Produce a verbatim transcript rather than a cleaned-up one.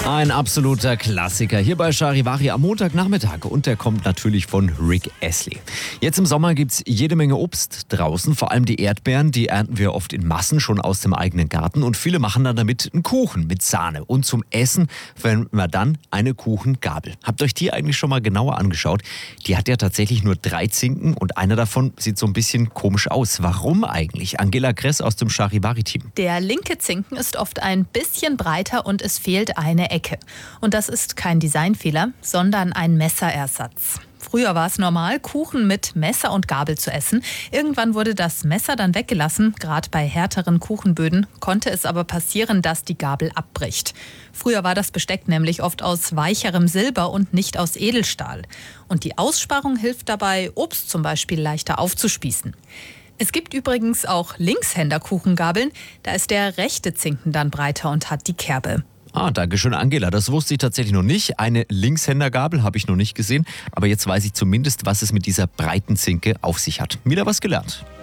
Ein absoluter Klassiker hier bei Charivari am Montagnachmittag und der kommt natürlich von Rick Astley. Jetzt im Sommer gibt's jede Menge Obst draußen, vor allem die Erdbeeren, die ernten wir oft in Massen schon aus dem eigenen Garten und viele machen dann damit einen Kuchen mit Sahne und zum Essen verwendet man dann eine Kuchengabel. Habt euch die eigentlich schon mal genauer angeschaut? Die hat ja tatsächlich nur drei Zinken und einer davon sieht so ein bisschen komisch aus. Warum eigentlich? Angela Kress aus dem Charivari-Team. Der linke Zinken ist oft ein bisschen breiter und es fehlt eine Ecke. Und das ist kein Designfehler, sondern ein Messerersatz. Früher war es normal, Kuchen mit Messer und Gabel zu essen. Irgendwann wurde das Messer dann weggelassen. Gerade bei härteren Kuchenböden konnte es aber passieren, dass die Gabel abbricht. Früher war das Besteck nämlich oft aus weicherem Silber und nicht aus Edelstahl. Und die Aussparung hilft dabei, Obst zum Beispiel leichter aufzuspießen. Es gibt übrigens auch Linkshänder-Kuchengabeln. Da ist der rechte Zinken dann breiter und hat die Kerbe. Ah, danke schön, Angela. Das wusste ich tatsächlich noch nicht. Eine Linkshändergabel habe ich noch nicht gesehen. Aber jetzt weiß ich zumindest, was es mit dieser breiten Zinke auf sich hat. Wieder was gelernt.